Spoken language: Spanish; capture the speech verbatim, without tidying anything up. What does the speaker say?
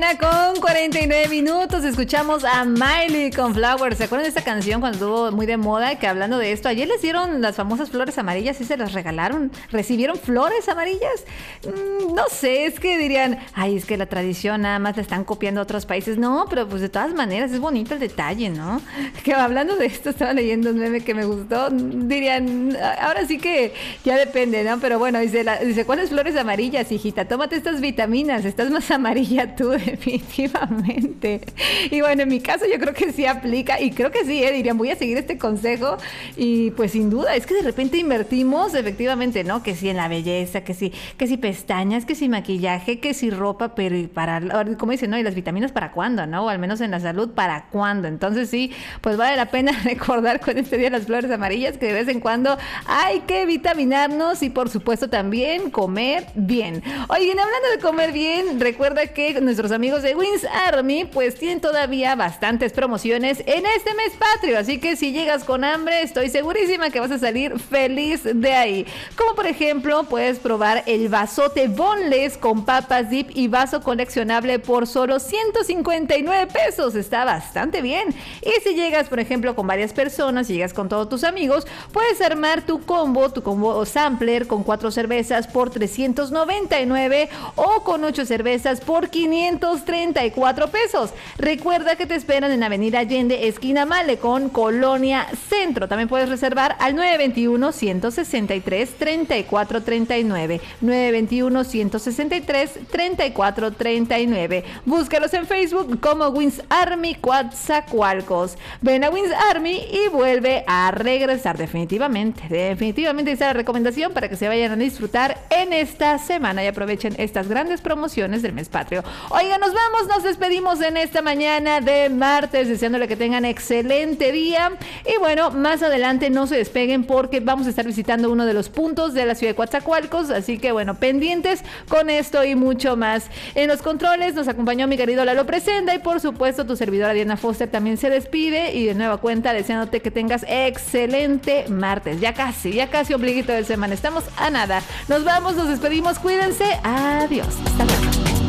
Con cuarenta y nueve minutos escuchamos a Miley con Flowers. ¿Se acuerdan de esta canción cuando estuvo muy de moda? Que hablando de esto, ayer les dieron las famosas flores amarillas y se las regalaron. ¿Recibieron flores amarillas? Mm, no sé, es que dirían, ay, es que la tradición nada más la están copiando a otros países. No, pero pues de todas maneras es bonito el detalle, ¿no? Que hablando de esto, estaba leyendo un meme que me gustó. Dirían, ahora sí que ya depende, ¿no? Pero bueno, dice, la, dice ¿cuáles flores amarillas, hijita? Tómate estas vitaminas, estás más amarilla tú, definitivamente. Y bueno, en mi caso yo creo que sí aplica y creo que sí, ¿eh? Dirían, voy a seguir este consejo y pues sin duda, es que de repente invertimos efectivamente, ¿no? Que sí en la belleza, que sí, que sí pestañas, que sí maquillaje, que sí ropa, pero y para, como dicen, ¿no? Y las vitaminas para cuándo, ¿no? O al menos en la salud, ¿para cuándo? Entonces sí, pues vale la pena recordar con este día las flores amarillas que de vez en cuando hay que vitaminarnos y por supuesto también comer bien. Oigan, hablando de comer bien, recuerda que nuestros amigos amigos de Wings Army pues tienen todavía bastantes promociones en este mes patrio, así que si llegas con hambre estoy segurísima que vas a salir feliz de ahí, como por ejemplo puedes probar el vasote boneless con papas dip y vaso coleccionable por solo ciento cincuenta y nueve pesos, está bastante bien. Y si llegas por ejemplo con varias personas, si llegas con todos tus amigos, puedes armar tu combo, tu combo sampler con cuatro cervezas por trescientos noventa y nueve o con ocho cervezas por quinientos treinta y cuatro pesos. Recuerda que te esperan en Avenida Allende, esquina Malecón, Colonia Centro. También puedes reservar al nueve veintiuno, ciento sesenta y tres, treinta y cuatro treinta y nueve. nueve veintiuno, ciento sesenta y tres, treinta y cuatro treinta y nueve. Búscalos en Facebook como Wings Army Coatzacoalcos. Ven a Wings Army y vuelve a regresar definitivamente. Definitivamente esa es la recomendación para que se vayan a disfrutar en esta semana y aprovechen estas grandes promociones del mes patrio. Oigan, nos vamos, nos despedimos en esta mañana de martes, deseándole que tengan excelente día. Y bueno, más adelante no se despeguen porque vamos a estar visitando uno de los puntos de la ciudad de Coatzacoalcos. Así que bueno, pendientes con esto y mucho más. En los controles nos acompañó mi querido Lalo Presenda y por supuesto tu servidora Diana Foster también se despide. Y de nueva cuenta deseándote que tengas excelente martes. Ya casi, ya casi ombliguito de semana. Estamos a nada. Nos vamos, nos despedimos, cuídense. Adiós. Hasta luego.